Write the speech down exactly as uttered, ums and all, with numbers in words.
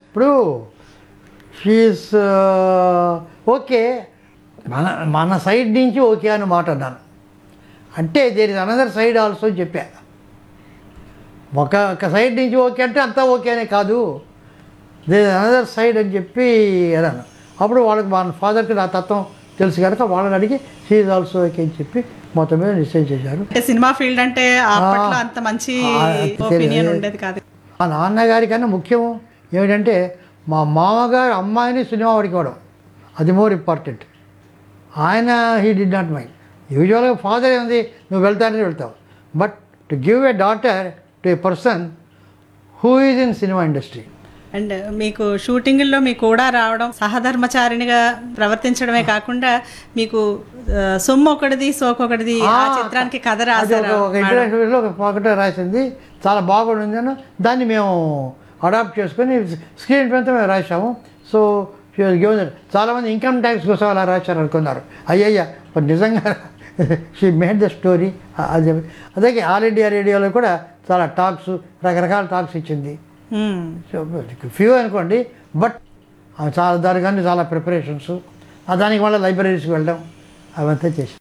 ఇప్పుడు she is okay, మన మన సైడ్ నుంచి ఓకే అని మాట అన్నాను. అంటే there is another side also చెప్పా. ఒక ఒక సైడ్ నుంచి ఓకే అంటే అంతా ఓకే అనే కాదు, దేర్ ఇస్ అనదర్ సైడ్ అని చెప్పి అన్నాను. అప్పుడు వాళ్ళకి మా ఫాదర్కి నా తత్వం తెలుసు కనుక వాళ్ళని అడిగి షీఈ్ ఆల్సో ఓకే అని చెప్పి మొత్తం మీద నిశ్చయం చేశారు. సినిమా ఫీల్డ్ అంటే అప్పట్లో అంత మంచి ఒపీనియన్ ఉండేది కాదు. మా నాన్నగారి కన్నా ముఖ్యం ఏమిటంటే మా మామగారు అమ్మాయిని సినిమా వాడికి ఇవ్వడం, అది మోర్ ఇంపార్టెంట్. ఆయన హీ డి నాట్ మైండ్. యూజువల్గా ఫాదర్ ఏంది, నువ్వు వెళ్తానని వెళ్తావు, but to give a daughter to A person who is in cinema industry. And మీకు షూటింగ్లో మీకు కూడా రావడం, సహధర్మచారిణిగా ప్రవర్తించడమే కాకుండా మీకు ఆ, సొమ్ము ఒకటిది సోకొకటిది ఆ చిత్రానికి కథ రాశారు. ఒక ఇంటర్నేషనల్లో ఒక పాకెట్ రాసింది, చాలా బాగుంది అని దాన్ని మేము అడాప్ట్ చేసుకొని స్క్రీన్ పైన మేము రాసాము. సో చాలామంది ఇన్కమ్ ట్యాక్స్ కోసం అలా రాశారు అనుకున్నారు. అయ్యయ్యా నిజంగా షీ మేడ్ ద స్టోరీ. అది అదే ఆల్ ఇండియా రేడియోలో కూడా చాలా టాక్స్, రకరకాల టాక్స్ ఇచ్చింది. ఫ్యూ అనుకోండి, బట్ చాలా దానికన్నా చాలా ప్రిపరేషన్స్, దానికి మళ్ళీ లైబ్రరీస్కి వెళ్ళడం అవంతా చేసి